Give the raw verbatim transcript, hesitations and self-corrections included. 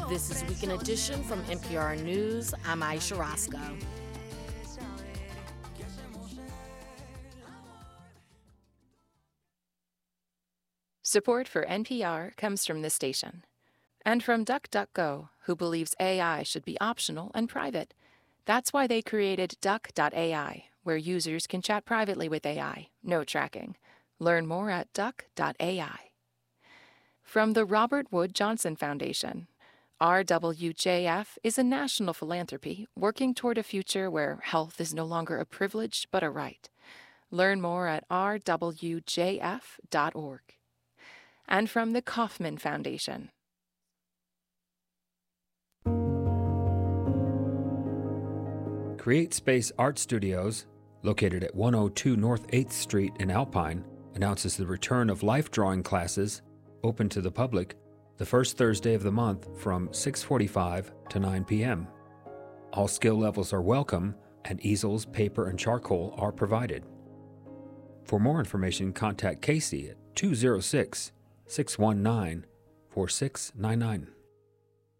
This is Weekend Edition from N P R News. I'm Aisha Roscoe. Support for N P R comes from this station and from DuckDuckGo, who believes A I should be optional and private. That's why they created Duck dot A I, where users can chat privately with A I, no tracking. Learn more at Duck dot A I. From the Robert Wood Johnson Foundation, R W J F is a national philanthropy working toward a future where health is no longer a privilege but a right. Learn more at R W J F dot org. And from the Kauffman Foundation. Create Space Art Studios, located at one oh two North eighth Street in Alpine, announces the return of life drawing classes, open to the public, the first Thursday of the month from six forty-five to nine p.m. All skill levels are welcome, and easels, paper, and charcoal are provided. For more information, contact Casey at two oh six, six one nine, four six nine nine.